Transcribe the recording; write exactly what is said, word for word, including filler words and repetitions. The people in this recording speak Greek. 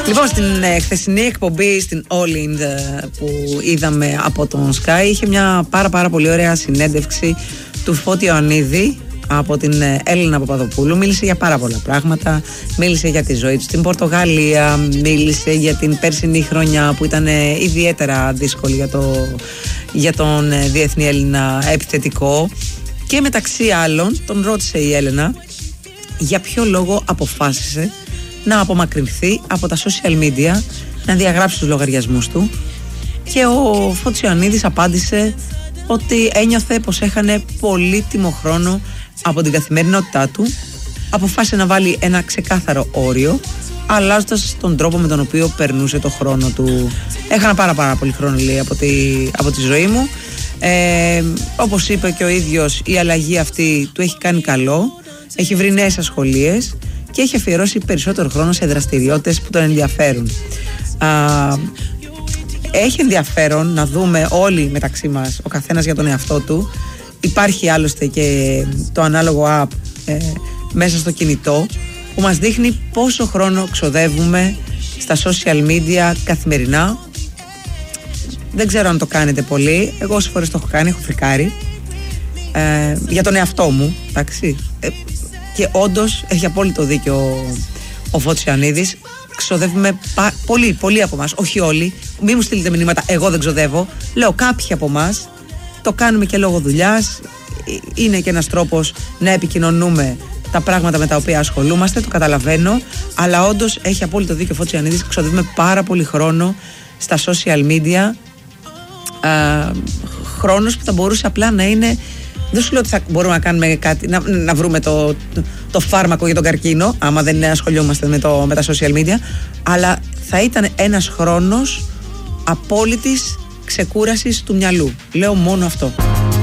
Λοιπόν, στην ε, χθεσινή εκπομπή, στην All In the, που είδαμε από τον Sky, είχε μια πάρα πάρα πολύ ωραία συνέντευξη του Φώτη Ιωαννίδη από την ε, Έλληνα Παπαδοπούλου. Μίλησε για πάρα πολλά πράγματα. Μίλησε για τη ζωή του στην Πορτογαλία. Μίλησε για την περσινή χρονιά που ήταν ε, ιδιαίτερα δύσκολη για, το, για τον ε, διεθνή Έλληνα επιθετικό. Και μεταξύ άλλων τον ρώτησε η Έλενα για ποιο λόγο αποφάσισε να απομακρυνθεί από τα social media, να διαγράψει τους λογαριασμούς του, και ο Φώτης Ιωαννίδης απάντησε ότι ένιωθε πως έχανε πολύτιμο χρόνο από την καθημερινότητά του. Αποφάσισε να βάλει ένα ξεκάθαρο όριο, αλλάζοντας τον τρόπο με τον οποίο περνούσε το χρόνο του. Έχανα πάρα πάρα πολύ χρόνο, λέει, από τη, από τη ζωή μου. Ε, όπως είπε και ο ίδιος, η αλλαγή αυτή του έχει κάνει καλό, έχει βρει νέες ασχολίες και έχει αφιερώσει περισσότερο χρόνο σε δραστηριότητες που τον ενδιαφέρουν. Α, έχει ενδιαφέρον να δούμε όλοι μεταξύ μας, ο καθένας για τον εαυτό του. Υπάρχει άλλωστε και το ανάλογο app ε, μέσα στο κινητό που μας δείχνει πόσο χρόνο ξοδεύουμε στα social media καθημερινά. Δεν ξέρω αν το κάνετε πολύ. Εγώ όσες φορές το έχω κάνει, έχω φρικάρει ε, για τον εαυτό μου, εντάξει. Ε, και όντως έχει απόλυτο δίκιο ο, ο Φώτης Ιωαννίδης. Ξοδεύουμε πα, πολλοί, πολλοί από εμάς, όχι όλοι. Μην μου στείλετε μηνύματα, εγώ δεν ξοδεύω. Λέω κάποιοι από εμάς το κάνουμε και λόγω δουλειάς. Είναι και ένας τρόπος να επικοινωνούμε τα πράγματα με τα οποία ασχολούμαστε, το καταλαβαίνω. Αλλά όντως έχει απόλυτο δίκιο ο Φώτης Ιωαννίδης. Ξοδεύουμε πάρα πολύ χρόνο στα social media. Α, χρόνος που θα μπορούσε απλά να είναι. Δεν σου λέω ότι θα μπορούμε να κάνουμε κάτι, να, να βρούμε το, το, το φάρμακο για τον καρκίνο, άμα δεν ασχολιόμαστε με, το, με τα social media, αλλά θα ήταν ένας χρόνος απόλυτης ξεκούρασης του μυαλού. Λέω μόνο αυτό.